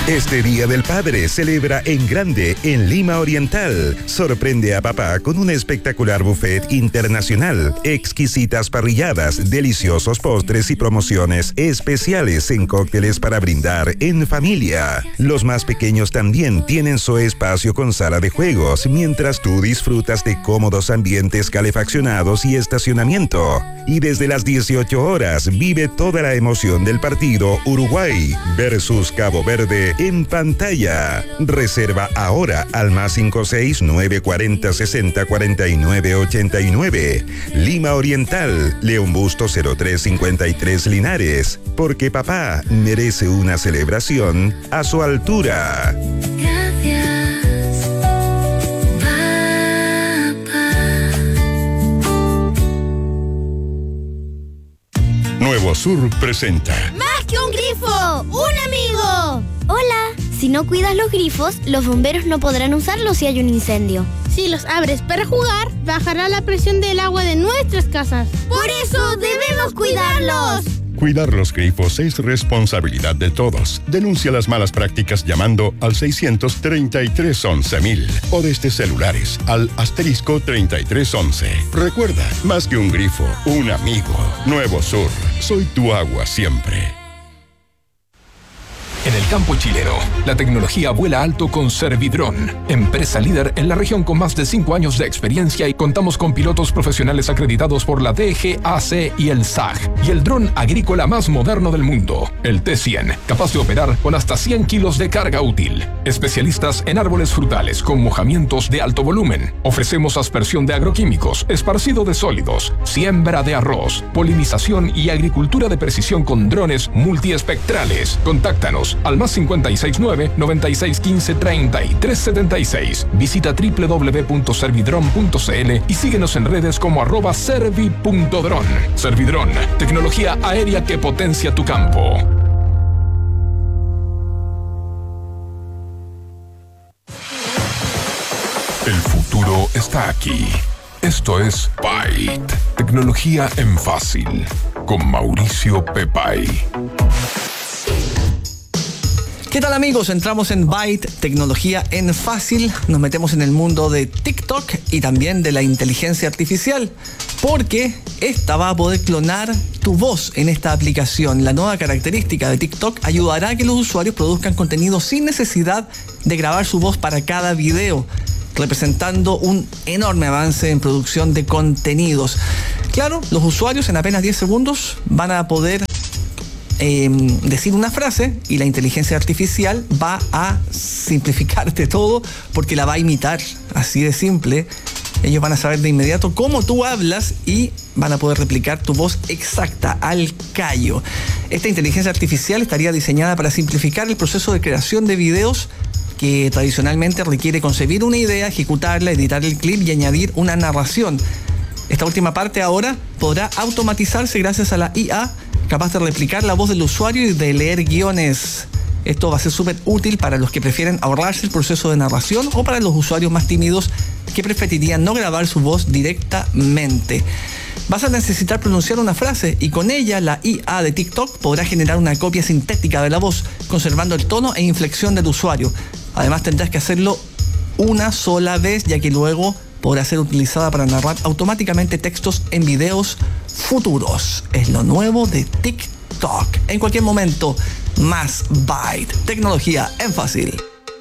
Este Día del Padre celebra en grande en Lima Oriental. Sorprende a papá con un espectacular buffet internacional, exquisitas parrilladas, deliciosos postres y promociones especiales en cócteles para brindar en familia. Los más pequeños también tienen su espacio con sala de juegos, mientras tú disfrutas de cómodos ambientes calefaccionados y estacionamiento. Y desde las 18 horas vive toda la emoción del partido Uruguay versus Cabo Verde en pantalla. Reserva ahora al +56 940 60 49 89. Lima Oriental, León Busto 0353 Linares. Porque papá merece una celebración a su altura. Nuevo Sur presenta ¡Más que un grifo! ¡Un amigo! Hola. Si no cuidas los grifos, los bomberos no podrán usarlos si hay un incendio. Si los abres para jugar, bajará la presión del agua de nuestras casas. ¡Por eso debemos cuidarlos! Cuidar los grifos es responsabilidad de todos. Denuncia las malas prácticas llamando al 633-11.000 o desde celulares al *3311. Recuerda, más que un grifo, un amigo. Nuevo Sur, soy tu agua siempre. En el campo chileno, la tecnología vuela alto con Servidrón, empresa líder en la región con más de 5 años de experiencia, y contamos con pilotos profesionales acreditados por la DGAC y el SAG, y el dron agrícola más moderno del mundo, el T100, capaz de operar con hasta 100 kilos de carga útil. Especialistas en árboles frutales con mojamientos de alto volumen. Ofrecemos aspersión de agroquímicos, esparcido de sólidos, siembra de arroz, polinización y agricultura de precisión con drones multiespectrales. Contáctanos al +569 9615 3376. Visita www.servidron.cl y síguenos en redes como @servi.dron. Servidron, tecnología aérea que potencia tu campo. El futuro está aquí. Esto es Byte, tecnología en fácil, con Mauricio Pepay. ¿Qué tal, amigos? Entramos en Byte, tecnología en fácil. Nos metemos en el mundo de TikTok y también de la inteligencia artificial, porque esta va a poder clonar tu voz en esta aplicación. La nueva característica de TikTok ayudará a que los usuarios produzcan contenido sin necesidad de grabar su voz para cada video, representando un enorme avance en producción de contenidos. Claro, los usuarios en apenas 10 segundos van a poder decir una frase y la inteligencia artificial va a simplificarte todo porque la va a imitar, así de simple. Ellos van a saber de inmediato cómo tú hablas y van a poder replicar tu voz exacta, al callo. Esta inteligencia artificial estaría diseñada para simplificar el proceso de creación de videos, que tradicionalmente requiere concebir una idea, ejecutarla, editar el clip y añadir una narración. Esta última parte ahora podrá automatizarse gracias a la IA, capaz de replicar la voz del usuario y de leer guiones. Esto va a ser súper útil para los que prefieren ahorrarse el proceso de narración o para los usuarios más tímidos que preferirían no grabar su voz directamente. Vas a necesitar pronunciar una frase y con ella la IA de TikTok podrá generar una copia sintética de la voz, conservando el tono e inflexión del usuario. Además, tendrás que hacerlo una sola vez, ya que luego podrá ser utilizada para narrar automáticamente textos en videos futuros. Es lo nuevo de TikTok. En cualquier momento, más Byte, tecnología en fácil.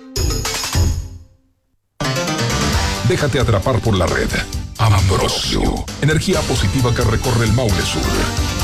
Déjate atrapar por la red. Ambrosio, energía positiva que recorre el Maule Sur.